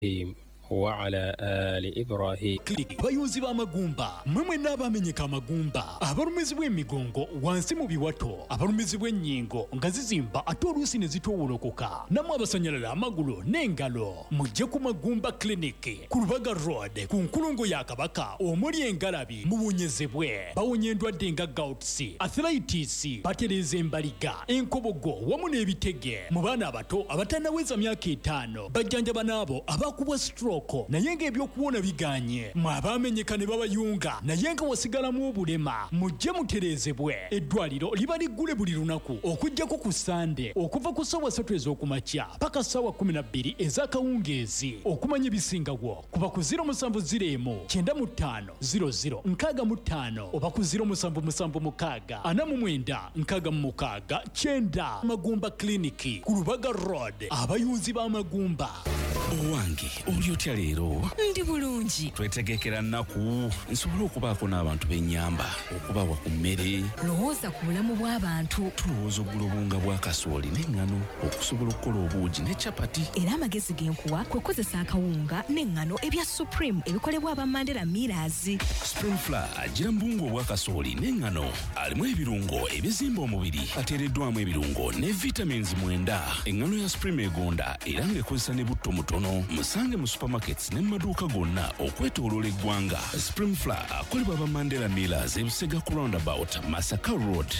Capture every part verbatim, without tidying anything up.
وعلى آل إبراهيم. bayuzi b'amagumba mmwe n'abamenyeka amagumba abalumizi bw'emigongo wansi mu biwato abalumizi bw'ennyingo nga zizimba ate oluusi ne zitowolokoka namwe abasanyalala amagulu n'engalo mujje ku Magumba Clinic ku Lubaga Road ku nkulungo ya Kabaka omuli engalabi mubunyezebwe bawonya endwadde nga gouts, arthritis, batereza embaliga, enkobogo wamu n'ebitege mu baana abato abatanaweza myaka etaano bajjanjaba n'abo abakubwa stroke naye ng'ebyokuwona biganye mwe abamenyeka ne babayunga naye nga wasigalamu obulema mujje muterezebwe eddwaliro liba liggule buli lunaku okujjako ku Sande okuva ku ssaawa ssatu ez'okumakya paka ssaawa kumi na bbiri ez'akawungeezi okumanya ebisingawo kuba ku ziro musanvu ziro emu kyenda mu ttaano ziro ziro nkaaga mu ttaano oba ku ziro musanvu musanvu mukaaga ana mu mwenda nkaaga mu mukaaga kyenda. Magumba Clinic ku Lubaga Road abayunzi b'amagumba. Owange oli otya leero? Ndi bulungi. Twetegekera nnaku nsobola okubaako n'abantu b'ennyamba okubawa ku mmere. Lowooza ku bulamu bw'abantu. Tulowooza oggula obunga bwa kasooli n'eŋŋano okusobola okukola obuugi ne capati. Era amagezi genkuwa kwe kukozesa akawunga n'eŋŋano ebya Supreme ebikolebwa aba Mandela Millers. Supreme Flour agira mbungo obwa kasooli n'eŋŋano alimu ebirungo ebizimba omubiri ateereddwamu ebirungo ne vitamins mwenda. Eŋŋano ya Supreme egonda era ng'ekozesa ne butto mutono. Musange mu supermarkets ne maduuka gonna okwetooloola eggwanga. Supreme Flour akolebwa aba Mandela Millers e Busega ku roundabout Masaka Road.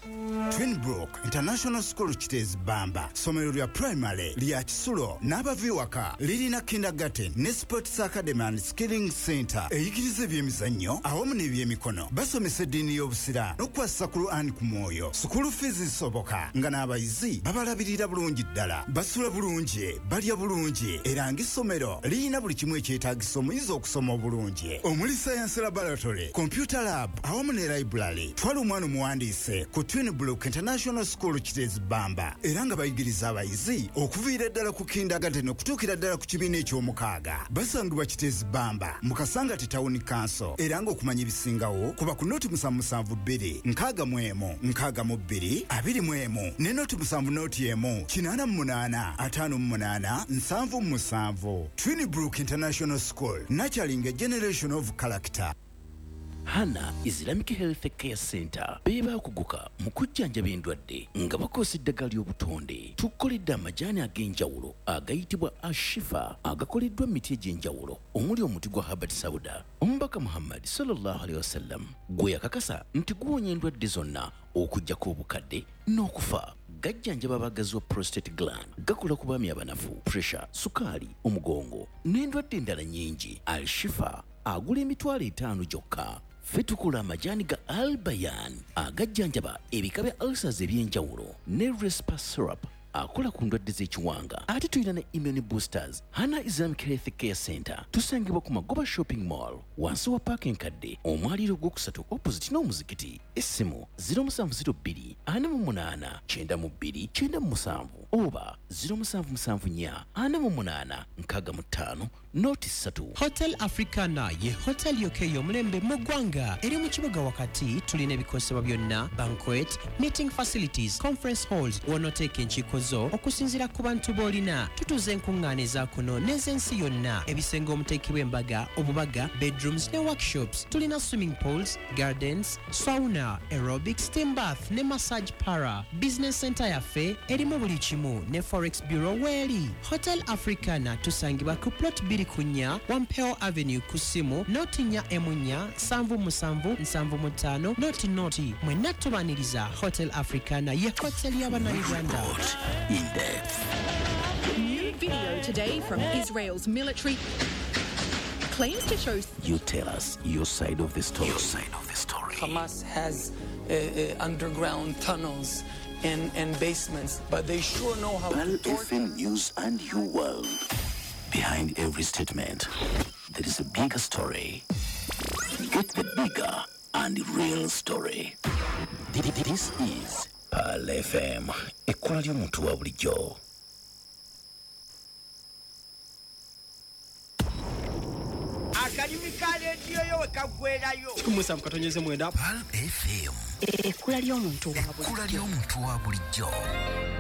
Twinbrook International School Kitezi Bamba somero lya primary lya Kisulo n'abaviwaka lirina kindergarten ne sports academy and skilling center eyigiriza ebyemizannyo awamu n'ebyemikono basomesa eddiini y'obusira n'okwassa ku Quran ku mwoyo. School fees zisoboka nga n'abayizi babalabirira bulungi ddala basula bulungi balya bulungi era ng'essomero lirina buli kimu ekyetaagisa omuyizi okusoma obulungi omuli science laboratory, computer lab awamu ne library. Twala omwana omuwandiise ku Twinbrook International School Kitezi Bamba era nga bayigiriza abayizi okuviira ddala ku kindergarten okutuukira ddala ku kibiina eky'omukaaga. Basangibwa Kitezi Bamba mu Kasangati Town Council era ng'okumanya ebisingawo kuba ku noti musanvu musanvu bbiri nkaaga mu emu nkaaga mu bbiri abiri mu emu ne noti musanvu noti emu kinaana mu munaana ataano mu munaana nsanvu mu musanvu. Twinbrook International School, nurturing a generation of character. Hana Islamic Health Care Center beba kuguka mu kujjanjaba endwadde nga bakozesa eddagala ly'obutonde. Tukoledde amajaani ag'enjawulo agayitibwa Ashifa agakoleddwa mu miti egy'enjawulo omuli omuti gwa Habat Sauda. Omubaka Muhammad sallallahu alaihi wasallam gwe yakakasa nti guwonya endwadde zonna okuggyako obukadde n'okufa. Gajjanjaba abagazi wa prostate gland, gakola ku baami abanafu, pressure, sukaali, omugongo n'endwadde endala nnyingi. Al-Shifa agula emitwalo etaano gyokka. Ffe tukola amajaani ga Al-Bayan agajjanjaba ebika bya ulcers eby'enjawulo ne Respa syrup akola ku ndwadde z'ekiwanga. Ate tulina ne immune boosters. Hana Islamic Health Care Center tusangibwa ku Magoba Shopping Mall wansi wa parking kadde omwaliro ogwokusatu opposite n'omuzikiti. Essimu ziro musanvu ziro bbiri ana mu munaana kyenda mu bbiri kyenda mu musanvu oba ziro musanvu musanvu nnya ana mu munaana nkaaga mu ttaano noti ssatu. Hotel Africana ye hotel yoka ey'omulembe mu ggwanga eri mu kibuga wakati. Tulina ebikosebwa byonna banquet, meeting facilities, conference halls wonooteeka enkiiko zo okusinziira ku bantu b'olina. Tutuuza enkuŋŋaana eza kuno n'ez'ensi yonna, ebisenge omuteekebwa embaga, obubaga, bedrooms ne workshops. Tulina swimming pools, gardens, sauna, aerobics, steam bath ne massage para. Business center yaffe erimu buli kimu ne forex bureau weeri. Hotel Africana tusangibwa ku plot bbiri ku nnya Wampeo Avenue ku ssimu noti nnya emu nnya nsanvu musanvu nsanvu mu ttaano noti noti. Mwenna tubaniriza Hotel Africana ye hotel y'Abannayuganda. In depth. New video today from Israel's military claims to show. You tell us your side of the story. Your side of the story. Hamas has uh, uh, underground tunnels and, and basements, but they sure know how Pal to F M News and You World. Behind every statement, there is a bigger story. Get the bigger and real story. This is Pal F M. Ekkola ly'omuntu wa bulijjo. Akanyumi ka leediyo yo wekagwerayo. Kumusamu katonyeze mwenda. Pal F M. Ekkula ly'omuntu wa bulijjo. Ekkula ly'omuntu wa bulijjo.